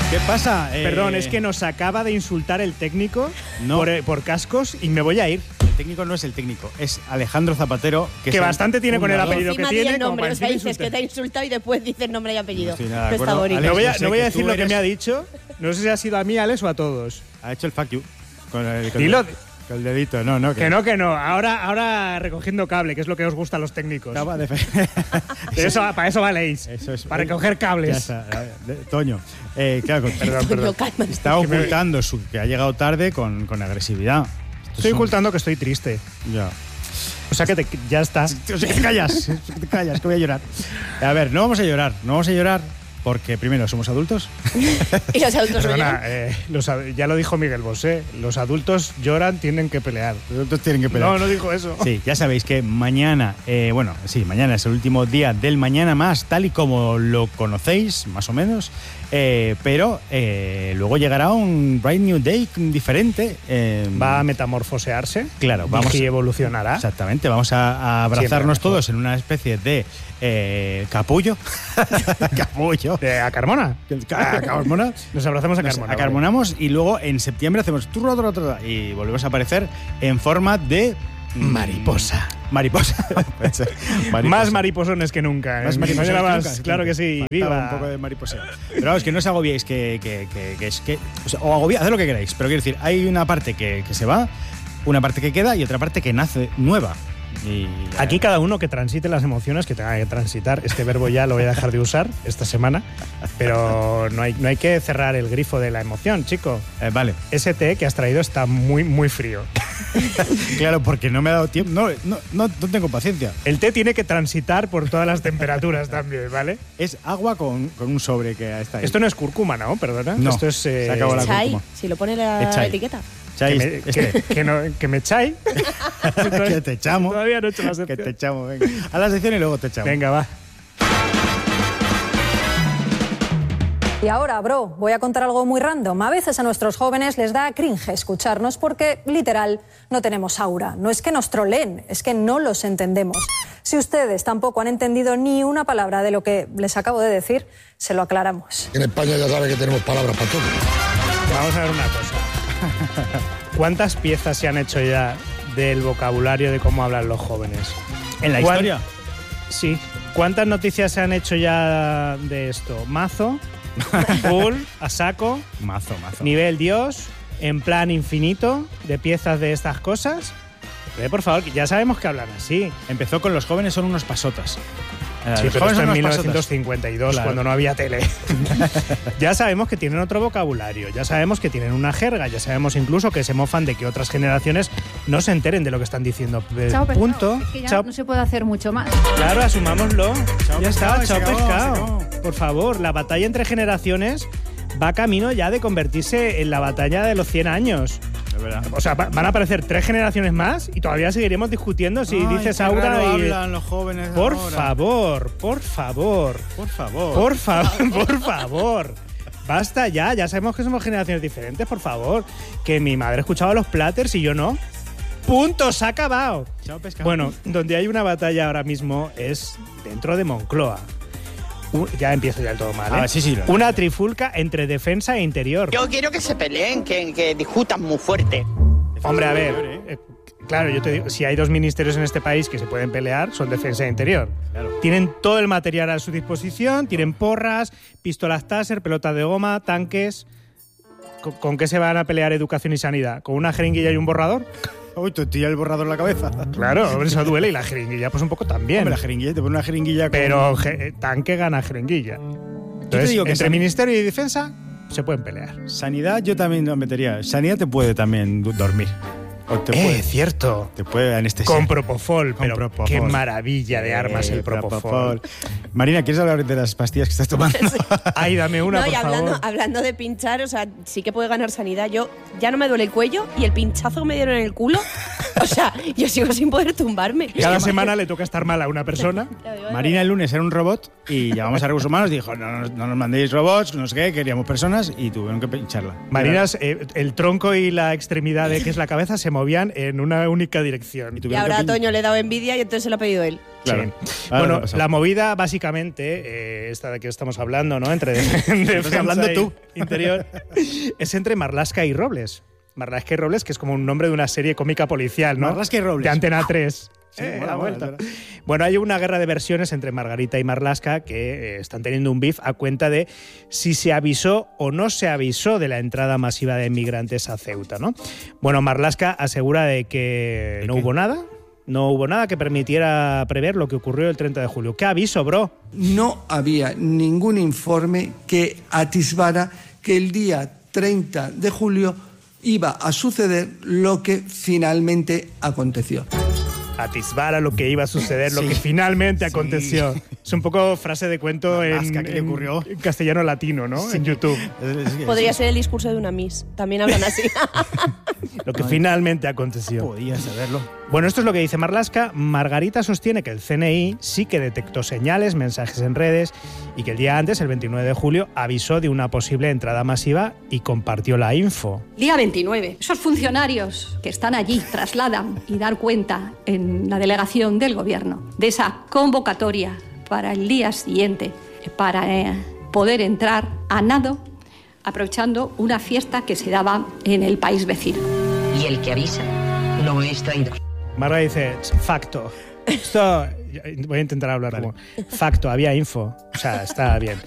¿Qué pasa? Perdón, es que nos acaba de insultar el técnico por cascos y me voy a ir. El técnico no es el técnico, es Alejandro Zapatero. Que bastante tiene con el apellido que tiene. El nombre, o sea, dices que te ha insultado y después dices nombre y apellido. No está bonito. Alex, no voy a decir lo que me ha dicho. No sé si ha sido a mí, Alex, o a todos. Ha hecho el fuck you. Dilo. Con el dedito, no. Que no. Ahora recogiendo cable, que es lo que os gusta a los técnicos. Para eso valéis. Eso es, para recoger cables. Toño. Claro, perdón. Está ocultando que ha llegado tarde con agresividad. Estoy ocultando que estoy triste. Ya. O sea que ya estás. Te callas, que voy a llorar. A ver, no vamos a llorar. Porque primero somos adultos. Y los adultos Perdona, ya lo dijo Miguel Bosé. Los adultos lloran, tienen que pelear. Los adultos tienen que pelear. No dijo eso. Sí, ya sabéis que mañana, mañana es el último día del Mañana Más, tal y como lo conocéis, más o menos. Pero luego llegará un Bright New Day diferente. Va a metamorfosearse. Claro, y evolucionará. Exactamente, vamos a abrazarnos todos en una especie de capullo. Capullo. ¿A Carmona? ¿A Carmona? Nos abrazamos a Carmona. Nos acarmonamos y luego en septiembre hacemos y volvemos a aparecer en forma de mariposa. Más mariposones que nunca. Más mariposones que nunca. Claro que sí. Viva. Un poco de mariposeo. Pero vamos, que no os agobiéis, o agobiad, haced lo que queráis. Pero quiero decir, hay una parte que se va, una parte que queda y otra parte que nace nueva. Y aquí cada uno que transite las emociones que tenga que transitar. Este verbo ya lo voy a dejar de usar esta semana, pero no hay que cerrar el grifo de la emoción, chico. Vale. Ese té que has traído está muy, muy frío. Claro, porque no me ha dado tiempo. No tengo paciencia. El té tiene que transitar por todas las temperaturas también, ¿vale? Es agua con un sobre que está ahí. Esto no es cúrcuma, ¿no? Perdona. No, esto es se acabó la cúrcuma. Si lo pone la etiqueta. Que me echáis. Que te echamos. Todavía no he hecho la sección. Que te echamos, venga. A la sección y luego te echamos. Venga, va. Y ahora, voy a contar algo muy random. A veces a nuestros jóvenes les da cringe escucharnos porque, literal, no tenemos aura. No es que nos troleen, es que no los entendemos. Si ustedes tampoco han entendido ni una palabra de lo que les acabo de decir, se lo aclaramos. En España ya sabe que tenemos palabras para todo. Vamos a ver una cosa. ¿Cuántas piezas se han hecho ya del vocabulario de cómo hablan los jóvenes? ¿En la historia? Sí. ¿Cuántas noticias se han hecho ya de esto? Mazo, full, a saco, mazo. Nivel Dios, en plan infinito, de piezas de estas cosas. Por favor, ya sabemos que hablan así. Empezó con los jóvenes son unos pasotas. Sí, pero esto en 1952, claro, cuando no había tele. Ya sabemos que tienen otro vocabulario, ya sabemos que tienen una jerga, ya sabemos incluso que se mofan de que otras generaciones no se enteren de lo que están diciendo. Chao, punto. Es que ya no se puede hacer mucho más. Claro, asumámoslo. Chao, ya pescado, está, chao pescado. Se acabó. Por favor, la batalla entre generaciones va camino ya de convertirse en la batalla de los 100 años. O sea, van a aparecer 3 generaciones más y todavía seguiremos discutiendo si dices Aura y... hablan los jóvenes por ahora. Por favor. Basta ya sabemos que somos generaciones diferentes, por favor. Que mi madre escuchaba los Platters y yo no. ¡Punto! ¡Se ha acabado! Chao, pescado. Bueno, donde hay una batalla ahora mismo es dentro de Moncloa. Ya empiezo ya el todo mal, ¿eh? Sí. Una trifulca entre defensa e interior. Yo quiero que se peleen, que discutan muy fuerte. Hombre, a ver, claro, yo te digo, si hay 2 ministerios en este país que se pueden pelear, son defensa e interior. Claro. Tienen todo el material a su disposición, tienen porras, pistolas Taser, pelotas de goma, tanques. ¿Con qué se van a pelear educación y sanidad? ¿Con una jeringuilla y un borrador? Uy, te tira el borrador en la cabeza. Claro, eso duele y la jeringuilla pues un poco también. Hombre, la jeringuilla, te pone una jeringuilla con... Pero tanque gana jeringuilla. Entonces, digo que entre ministerio y defensa se pueden pelear. Sanidad yo también lo metería. Sanidad te puede también dormir. O te puede, cierto. Te puede anestesiar. Con Propofol, Con pero Propofol. qué maravilla de armas el Propofol. Marina, ¿quieres hablar de las pastillas que estás tomando? Ay, dame una, por favor. Hablando de pinchar, o sea, sí que puede ganar sanidad. Yo ya no me duele el cuello y el pinchazo que me dieron en el culo O sea, yo sigo sin poder tumbarme. Cada semana le toca estar mal a una persona. Marina el lunes era un robot y llamamos a Recursos Humanos y dijo, no nos mandéis robots, no sé qué, queríamos personas y tuvieron que pincharla. Marina, el tronco y la extremidad de que es la cabeza se movían en una única dirección. Y ahora a Toño le he dado envidia y entonces se lo ha pedido él. Claro. Sí. Bueno, la movida básicamente, esta de que estamos hablando, ¿no? Entre defensa hablando tú. Interior, es entre Marlaska y Robles. Marlaska y Robles, que es como un nombre de una serie cómica policial, ¿no? Marlaska y Robles. De Antena 3. Sí, la vuelta. Bueno, hay una guerra de versiones entre Margarita y Marlaska que están teniendo un beef a cuenta de si se avisó o no se avisó de la entrada masiva de inmigrantes a Ceuta, ¿no? Bueno, Marlaska asegura de que no hubo nada. No hubo nada que permitiera prever lo que ocurrió el 30 de julio. ¿Qué aviso, bro? No había ningún informe que atisbara que el día 30 de julio iba a suceder lo que finalmente aconteció. Atisbara lo que iba a suceder, lo que finalmente aconteció. Es un poco frase de cuento en castellano latino, ¿no? Sí. En YouTube. Podría ser el discurso de una Miss. También hablan así. Lo que finalmente aconteció. Podía saberlo. Bueno, esto es lo que dice Marlaska. Margarita sostiene que el CNI sí que detectó señales, mensajes en redes y que el día antes, el 29 de julio, avisó de una posible entrada masiva y compartió la info. Día 29. Esos funcionarios que están allí trasladan y dan cuenta en la delegación del gobierno de esa convocatoria para el día siguiente para poder entrar a nado aprovechando una fiesta que se daba en el país vecino. Y el que avisa no es traidor. Marga dice, facto. Esto, voy a intentar hablar como facto, había info. O sea, está bien.